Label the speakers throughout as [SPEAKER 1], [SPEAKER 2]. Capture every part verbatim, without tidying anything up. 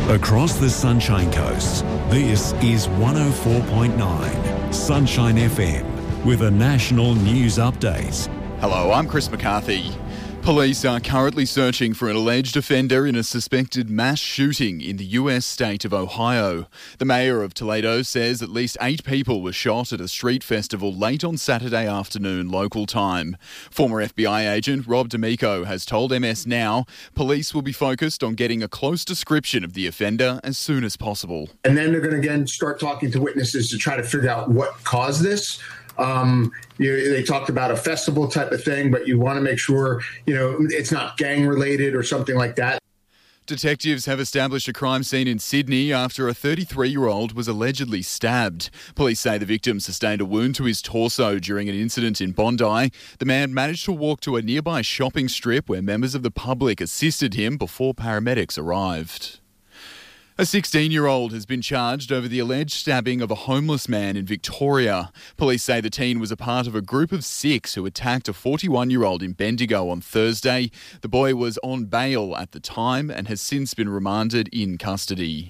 [SPEAKER 1] Across the Sunshine Coast, this is one oh four point nine Sunshine F M with a national news update.
[SPEAKER 2] Hello, I'm Chris McCarthy. Police are currently searching for an alleged offender in a suspected mass shooting in the U S state of Ohio. The mayor of Toledo says at least eight people were shot at a street festival late on Saturday afternoon local time. Former F B I agent Rob D'Amico has told M S Now police will be focused on getting a close description of the offender as soon as possible.
[SPEAKER 3] And then they're going to again start talking to witnesses to try to figure out what caused this. Um, you, they talked about a festival type of thing, but you want to make sure, you know, it's not gang related or something like that.
[SPEAKER 2] Detectives have established a crime scene in Sydney after a thirty-three-year-old was allegedly stabbed. Police say the victim sustained a wound to his torso during an incident in Bondi. The man managed to walk to a nearby shopping strip where members of the public assisted him before paramedics arrived. A sixteen-year-old has been charged over the alleged stabbing of a homeless man in Victoria. Police say the teen was a part of a group of six who attacked a forty-one-year-old in Bendigo on Thursday. The boy was on bail at the time and has since been remanded in custody.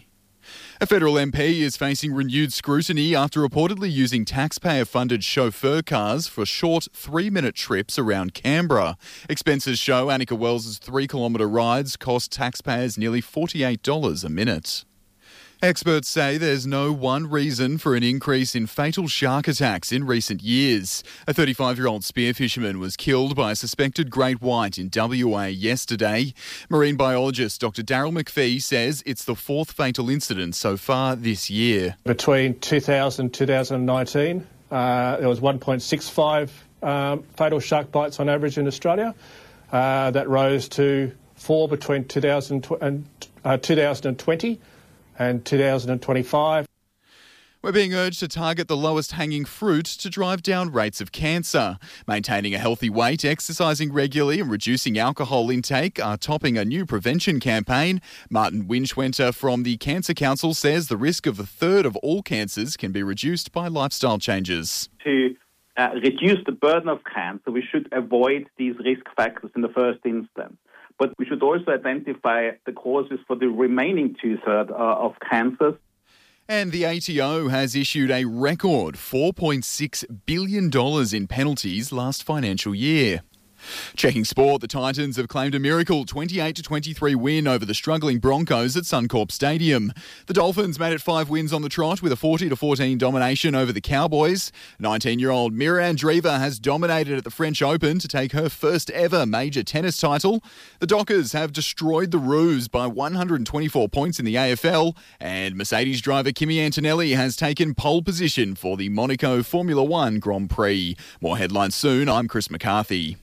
[SPEAKER 2] A federal M P is facing renewed scrutiny after reportedly using taxpayer-funded chauffeur cars for short three-minute trips around Canberra. Expenses show Annika Wells' three-kilometre rides cost taxpayers nearly forty-eight dollars a minute. Experts say there's no one reason for an increase in fatal shark attacks in recent years. A thirty-five-year-old spearfisherman was killed by a suspected great white in W A yesterday. Marine biologist Doctor Daryl McPhee says it's the fourth fatal incident so far this year.
[SPEAKER 4] Between two thousand and two thousand nineteen, uh, there was one point six five um, fatal shark bites on average in Australia. Uh, that rose to four between two thousand and uh, two thousand twenty. And two thousand twenty-five.
[SPEAKER 2] We're being urged to target the lowest hanging fruit to drive down rates of cancer. Maintaining a healthy weight, exercising regularly and reducing alcohol intake are topping a new prevention campaign. Martin Winchwenter from the Cancer Council says the risk of a third of all cancers can be reduced by lifestyle changes.
[SPEAKER 5] To uh, reduce the burden of cancer, we should avoid these risk factors in the first instance. But we should also identify the causes for the remaining two-thirds uh, of cancers.
[SPEAKER 2] And the A T O has issued a record four point six billion dollars in penalties last financial year. Checking sport, the Titans have claimed a miracle twenty-eight to twenty-three win over the struggling Broncos at Suncorp Stadium. The Dolphins made it five wins on the trot with a forty to fourteen domination over the Cowboys. nineteen-year-old Mira Andreeva has dominated at the French Open to take her first ever major tennis title. The Dockers have destroyed the Roos by one hundred twenty-four points in the A F L, and Mercedes driver Kimi Antonelli has taken pole position for the Monaco Formula One Grand Prix. More headlines soon. I'm Chris McCarthy.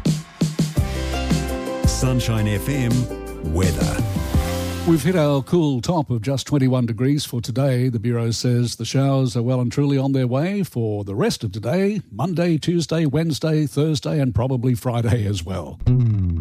[SPEAKER 1] Sunshine F M weather.
[SPEAKER 6] We've hit our cool top of just twenty-one degrees for today. The Bureau says the showers are well and truly on their way for the rest of today, Monday, Tuesday, Wednesday, Thursday and probably Friday as well.